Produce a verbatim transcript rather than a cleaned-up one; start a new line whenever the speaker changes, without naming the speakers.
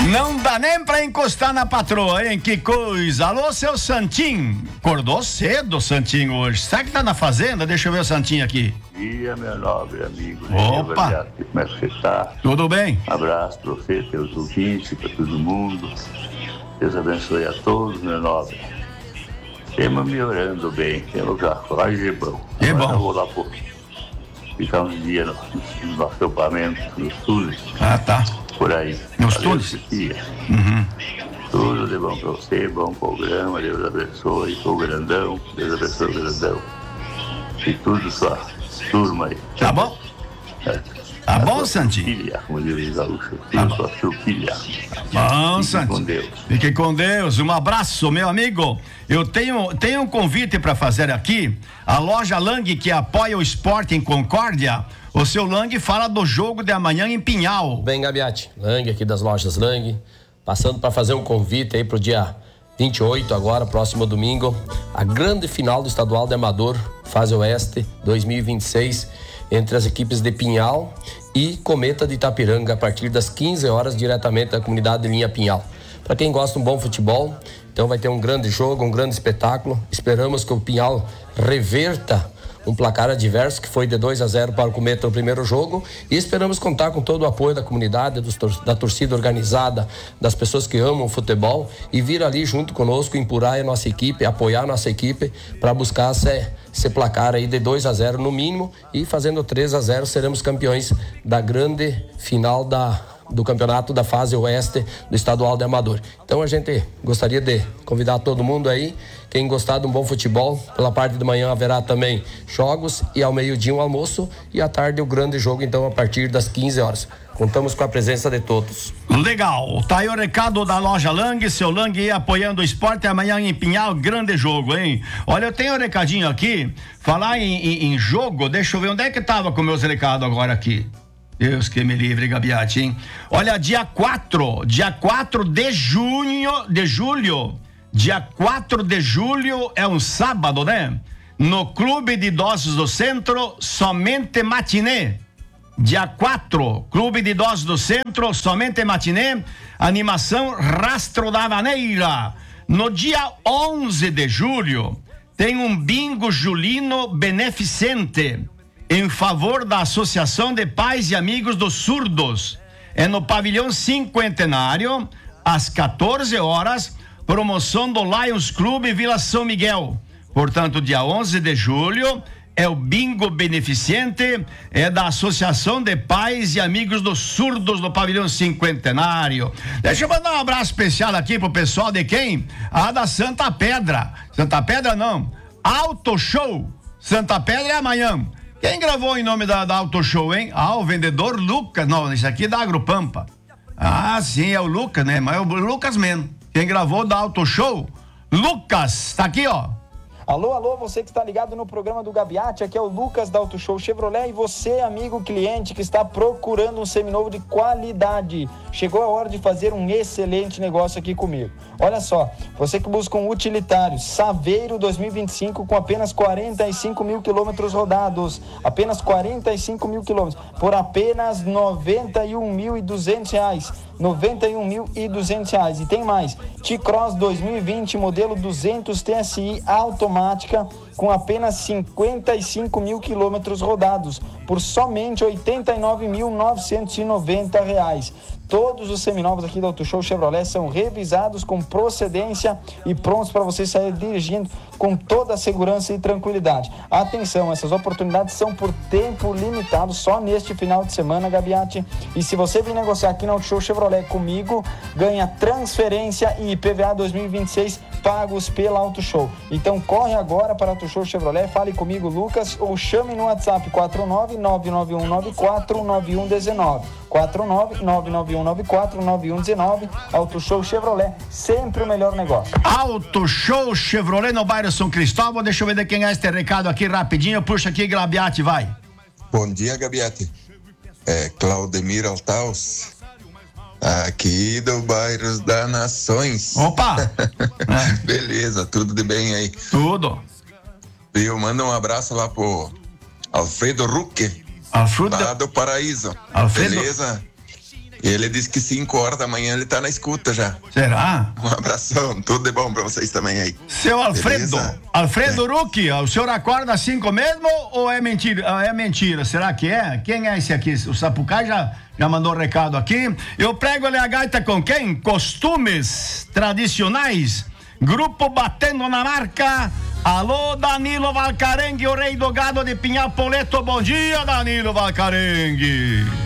Não dá nem pra encostar na patroa, hein? Que coisa. Alô, seu Santinho. Acordou cedo, Santinho, hoje. Será que tá na fazenda? Deixa eu ver o Santinho aqui.
Bom dia, meu nobre amigo.
Opa.
Como é que você tá?
Tudo bem?
Abraço pra você, teus ouvintes, pra todo mundo. Deus abençoe a todos, meu nobre. Estamos me orando bem. Temos já coragem de bom.
É bom.
Eu vou lá por ficar uns dias no, no acampamento, nos tules.
Ah, tá.
Por aí.
Nos
Valeu,
tules?
Cicia.
Uhum.
Tudo de bom pra você, bom programa. Deus abençoe o grandão. Deus abençoe o grandão. E tudo sua turma aí.
Tá bom?
É.
Tá bom, Santinho?
Filha, como diz o gaúcho. Tudo sua filha.
Bom,
Fique
Santinho.
com Deus.
Fique com Deus. Um abraço, meu amigo. Eu tenho, tenho um convite para fazer aqui. A loja Lang, que apoia o esporte em Concórdia. O seu Lang fala do jogo de amanhã em Pinhal.
Bem, Gabiati, Lang aqui das lojas Lang, passando para fazer um convite aí pro dia vinte e oito agora, próximo domingo, a grande final do Estadual de Amador, fase Oeste dois mil e vinte e seis, entre as equipes de Pinhal e Cometa de Itapiranga, a partir das quinze horas, diretamente da comunidade de Linha Pinhal. Para quem gosta de um bom futebol, então vai ter um grande jogo, um grande espetáculo. Esperamos que o Pinhal reverta um placar adverso, que foi de dois a zero para o Cometa no primeiro jogo, e esperamos contar com todo o apoio da comunidade, dos tor- da torcida organizada, das pessoas que amam o futebol, e vir ali junto conosco, empurrar a nossa equipe, apoiar a nossa equipe, para buscar esse, esse placar aí de dois a zero no mínimo, e fazendo três a zero seremos campeões da grande final da do campeonato da fase oeste do estadual de Amador. Então a gente gostaria de convidar todo mundo aí, quem gostar de um bom futebol, pela parte de manhã haverá também jogos, e ao meio-dia um almoço, e à tarde o grande jogo, então a partir das quinze horas. Contamos com a presença de todos.
Legal, tá aí o recado da loja Lang, seu Lang aí apoiando o esporte amanhã em Pinhal, grande jogo, hein? Olha, eu tenho um recadinho aqui, falar em, em, em jogo, deixa eu ver onde é que tava com meus recados agora aqui. Deus que me livre, Gabiati, hein? Olha, dia quatro, dia quatro de junho, de julho, dia quatro de julho é um sábado, né? No Clube de Idosos do Centro, somente matinê. Dia quatro, Clube de Idosos do Centro, somente matinê, animação Rastro da Maneira. No dia onze de julho, tem um bingo julino beneficente em favor da Associação de Pais e Amigos dos Surdos. É no Pavilhão Cinquentenário, às quatorze horas, promoção do Lions Clube Vila São Miguel. Portanto, dia onze de julho, é o bingo beneficente, é da Associação de Pais e Amigos dos Surdos do Pavilhão Cinquentenário. Deixa eu mandar um abraço especial aqui pro pessoal de quem? A da Santa Pedra. Santa Pedra não, Auto Show. Santa Pedra é amanhã. Quem gravou em nome da, da Auto Show, hein? Ah, o vendedor Lucas. Não, isso aqui é da Agropampa. Ah, sim, é o Lucas, né? Mas é o Lucas mesmo. Quem gravou da Auto Show? Lucas, tá aqui, ó.
Alô, alô, você que está ligado no programa do Gabiati, aqui é o Lucas da Auto Show Chevrolet, e você, amigo cliente que está procurando um seminovo de qualidade, chegou a hora de fazer um excelente negócio aqui comigo. Olha só, você que busca um utilitário Saveiro dois mil e vinte e cinco com apenas quarenta e cinco mil quilômetros rodados, apenas quarenta e cinco mil quilômetros, por apenas noventa e um mil e duzentos reais, noventa e um mil e duzentos reais. E tem mais, T-Cross dois mil e vinte, modelo duzentos T S I automática, com apenas cinquenta e cinco mil quilômetros rodados, por somente oitenta e nove mil novecentos e noventa reais. Todos os seminovos aqui da Auto Show Chevrolet são revisados com procedência e prontos para você sair dirigindo com toda a segurança e tranquilidade. Atenção, essas oportunidades são por tempo limitado, só neste final de semana, Gabiati. E se você vir negociar aqui na Auto Show Chevrolet comigo, ganha transferência e I P V A dois mil e vinte e seis pagos pela Auto Show. Então corre agora para a Auto Show Chevrolet, fale comigo, Lucas, ou chame no WhatsApp quatro nove nove nove um nove quatro nove um um nove. quatro nove nove nove um nove quatro nove um um nove. Auto Show Chevrolet, sempre o melhor negócio.
Auto Show Chevrolet no bairro São Cristóvão. Deixa eu ver de quem é este recado aqui rapidinho. Puxa aqui, Gabiati, vai.
Bom dia, Gabiati. É Claudemir Altaus, aqui do bairro das Nações.
Opa!
Beleza, tudo de bem aí?
Tudo.
Eu mando um abraço lá pro Alfredo Ruque,
Alfredo
lá do Paraíso.
Alfredo.
Beleza? Ele disse que cinco horas da manhã ele tá na escuta já.
Será?
Um abração, tudo de bom pra vocês também aí.
Seu Alfredo,
Beleza?
Alfredo
É.
Rucchi, o senhor acorda às cinco mesmo ou é mentira? É mentira, será que é? Quem é esse aqui? O Sapucai já, já mandou um recado aqui. Eu prego-lhe a gaita com quem? Costumes tradicionais, grupo batendo na marca. Alô, Danilo Valcarengue, o rei do gado de Pinhal Poleto. Bom dia, Danilo Valcarengue.